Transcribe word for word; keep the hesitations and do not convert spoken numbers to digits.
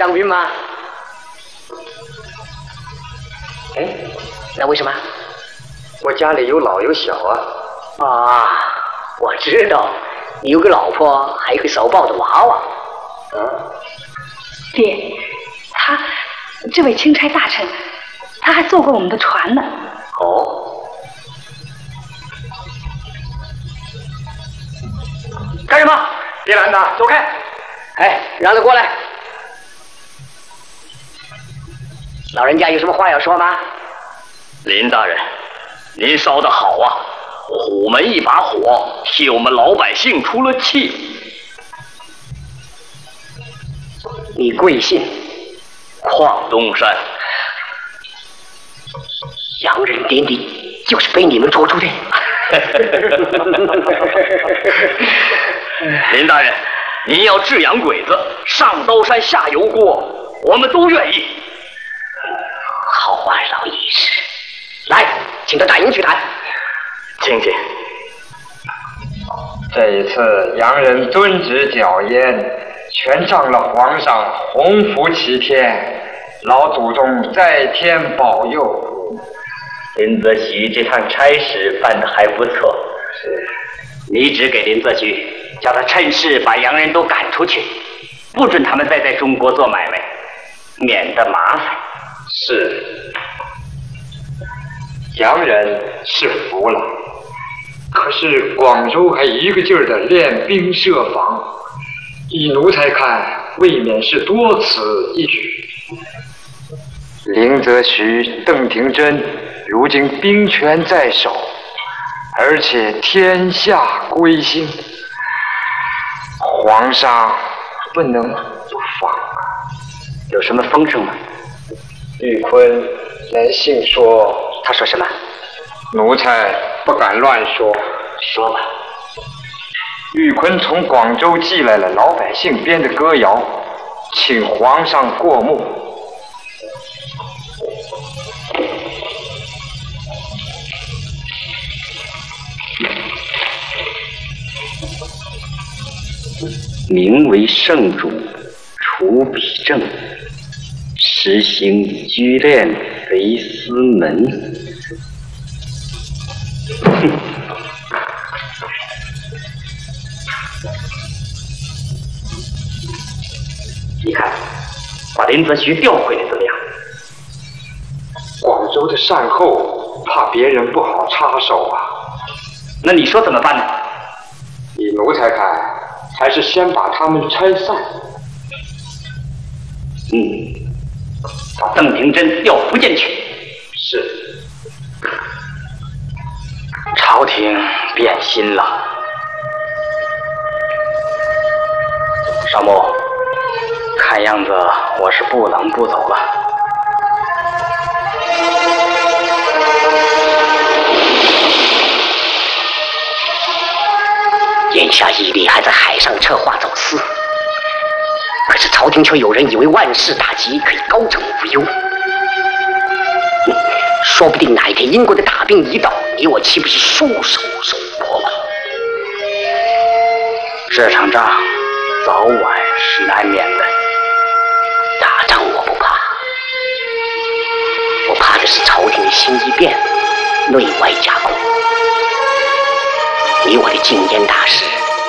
当兵吗？哎，那为什么？ 我家里有老有小啊。 啊，我知道，你有个老婆，还有个手抱的娃娃。 啊， 爹，他这位钦差大臣，他还坐过我们的船呢。 哦。干什么？ 别拦他，走开！ 哎，让他过来。老人家有什么话要说吗？ 林大人，您烧得好啊！虎门一把火，替我们老百姓出了气。 你贵姓？ 邝东山。 洋人点滴就是被你们做出的。 林大人，您要治洋鬼子，上刀山下油锅，我们都愿意。 好话老意思，来，请到大营去谈。 请请。 这一次洋人遵旨绞阉，全仗了皇上洪福齐天，老祖宗在天保佑。 林则徐这趟差事办得还不错。 是。 你只给林则徐，叫他趁势把洋人都赶出去，不准他们再在中国做买卖，免得麻烦。 是。洋人是服了，可是广州还一个劲儿的练兵设防，以奴才看，未免是多此一举。林则徐、邓廷珍如今兵权在手，而且天下归心，皇上不能不放啊。 有什么风声吗？ 玉坤来信说。 他说什么？ 奴才不敢乱说。 说吧。 玉坤从广州寄来了老百姓编的歌谣，请皇上过目。 名为圣主，除彼政，实行居恋贼私门。你看，把林则徐调回来怎么样？ 广州的善后，怕别人不好插手啊。 那你说怎么办呢？ 以奴才看，还是先把他们拆散。 嗯，把邓廷珍调福建去。 是。 朝廷变心了。少牧，看样子我是不能不走了。 眼下义利还在海上策划走私，可是朝廷却有人以为万事大吉，可以高枕无忧。嗯，说不定哪一天英国的大兵一到，你我岂不是束手受迫吗？ 这场仗早晚是难免的。 打仗我不怕，我怕的是朝廷的心一变，内外夹攻。以我的禁烟大师，